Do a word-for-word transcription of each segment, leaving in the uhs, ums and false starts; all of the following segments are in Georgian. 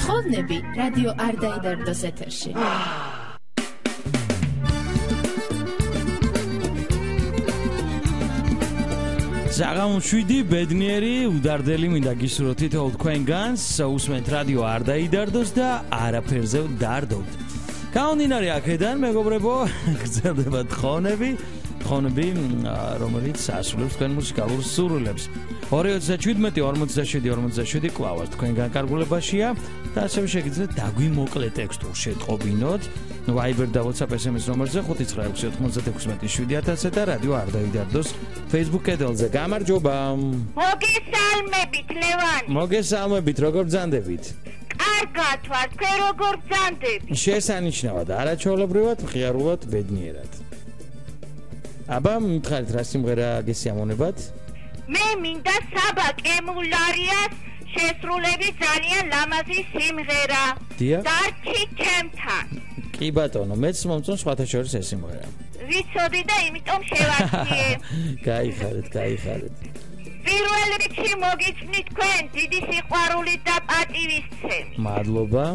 თხოვნები რადიო არ დაიდარდოს ეთერში. საღამოშვიდი ბედნიერი უდარდელი მინდა გისურვოთ თითოეულ თქვენგანს უსმენთ რადიო არ დაიდარდოს და არაფერზე ვდარდოთ. გამომდინარე აქედან მეგობრებო გრძელდება თხოვნები თხოვნები რომელიც ასრულებს თქვენ მუსიკალურ სურვილებს. ორი ოცდაშვიდმეტი ორმოცდაშვიდი ორმოცდაშვიდი კლავას თქვენგან კარგულებაშია და ასევე შეგიძლიათ დაგვიმოკლე ტექსტურ შეტყობინოთ Viber და WhatsApp es em es ნომერზე ხუთი ცხრა ექვსი ოთხმოცდაექვსი შვიდი ათასი და რადიო არ დაიდარდოს Facebook კედელზე. გამარჯობა. მოგესალმებით ლევანი. მოგესალმებით, როგორ ბრძანდებით? კარგად ვარ, თქვენ როგორ ბრძანდებით? შესანიშნავად, არაჩვეულებრივად, მხიარულად, ბედნიერად. აბა, მითხარით რა სიმღერა გესიამონებათ? მე მინდა საბა კემულარიას შესრულები ძალიან ლამაზი სიმღერა. დარჩი ჩემთან. კი ბატონო, მეც მომწონს სხვათა შორის ეს სიმღერა. ვიცოდი და იმიტომ შევაქციე. გაიხარეთ, გაიხარეთ. პირველ რიგში მოგიწვნით თქვენ დიდი სიყვარული და პატივისცემი. მადლობა.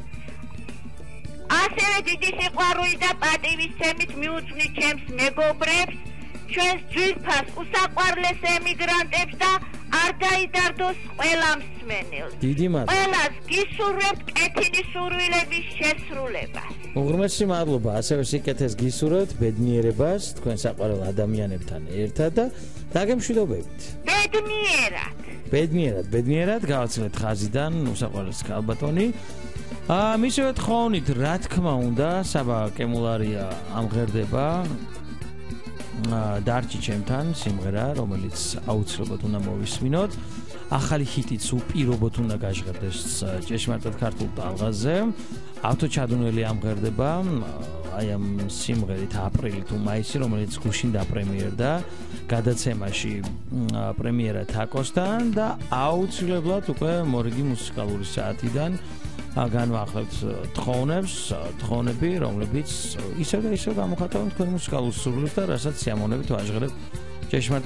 ასევე დიდი სიყვარული და პატივისცემით მიუძვნით ჩემს მეგობრებს, ჩვენს ძვირფას უსაყვარლეს ემიგრანტებს და არ დაიდარდოს ყველა მსმენელს. დიდი მადლობა. ყველას გისურვებთ კეთილი სურვილების შესრულებას. უღრმესი მადლობა, ასევე სიკეთეს გისურვებთ, ბედნიერებას თქვენ საყვარელ ადამიანებთან ერთად და დაგემშვიდობებით. ბედნიერად. ბედნიერად, ბედნიერად გავაცილეთ ხაზიდან უსაყვარლეს ქალბატონი. აა მისივე თხოვნით, რა თქმა უნდა, საბა კემულარია ამღერდება დარჩი ჩემთან სიმღერა, რომელიც აუცილებლად უნდა მოვისმინოთ. ახალი ჰიტიც უპირობოდ უნდა გაჟღერდეს ჭეშმარიტად ქართულ ტალღაზე. ავტოჩადუნელი ამღერდება აი ამ სიმღერით აპრილი თუ მაისი, რომელიც გუშინ დაპრემიერდა გადაცემაში პრემიერა თაკოსთან და აუცილებლად უკვე მორიგი მუსიკალური საათიდან განვახლებთ თხოვნებს, თხოვნები, რომლებიც ისევ და ისევ გამოხატავენ თქვენ მუსიკალურ სურვილებს და რასაც სიამოვნებით ვაჟღერებთ ჭეშმარიტ